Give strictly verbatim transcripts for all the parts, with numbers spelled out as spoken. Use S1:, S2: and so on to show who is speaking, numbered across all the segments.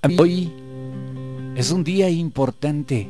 S1: Hoy es un día importante.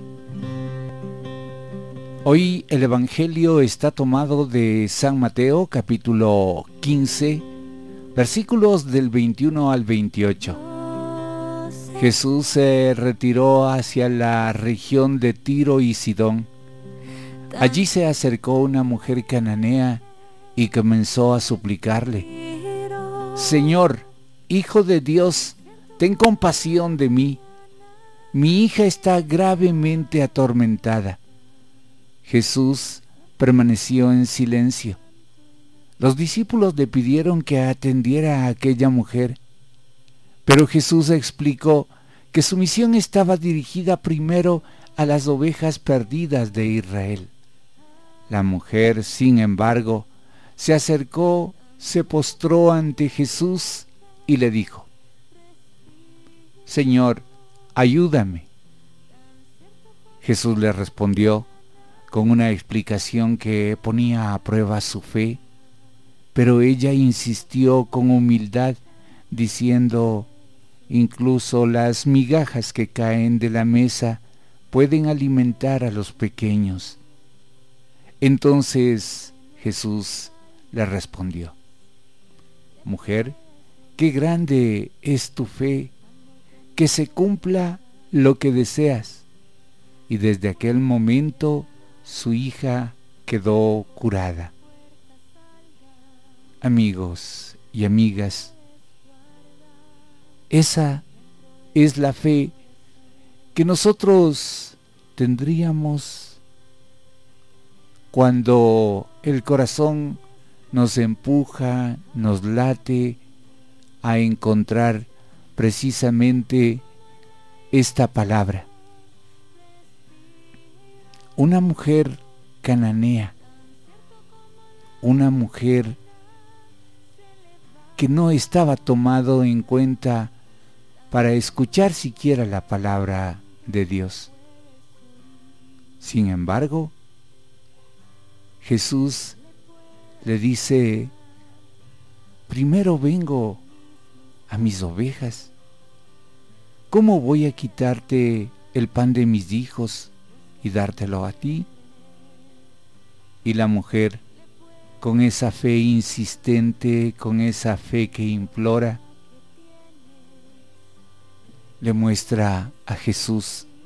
S1: Hoy el Evangelio está tomado de San Mateo, capítulo quince, versículos del veintiuno al veintiocho. Jesús se retiró hacia la región de Tiro y Sidón. Allí se acercó una mujer cananea y comenzó a suplicarle: Señor, Hijo de Dios, ten compasión de mí. Mi hija está gravemente atormentada. Jesús permaneció en silencio. Los discípulos le pidieron que atendiera a aquella mujer, pero Jesús explicó que su misión estaba dirigida primero a las ovejas perdidas de Israel. La mujer, sin embargo, se acercó, se postró ante Jesús y le dijo: Señor, ayúdame. Jesús le respondió con una explicación que ponía a prueba su fe, pero ella insistió con humildad, diciendo: incluso las migajas que caen de la mesa pueden alimentar a los pequeños. Entonces Jesús le respondió: Mujer, qué grande es tu fe, que se cumpla lo que deseas. Y desde aquel momento su hija quedó curada. Amigos y amigas, esa es la fe que nosotros tendríamos cuando el corazón nos empuja, nos late a encontrar precisamente esta palabra. Una mujer cananea, una mujer que no estaba tomado en cuenta para escuchar siquiera la palabra de Dios. Sin embargo, Jesús le dice: primero vengo a mis ovejas. ¿Cómo voy a quitarte el pan de mis hijos y dártelo a ti? Y la mujer, con esa fe insistente, con esa fe que implora, le muestra a Jesús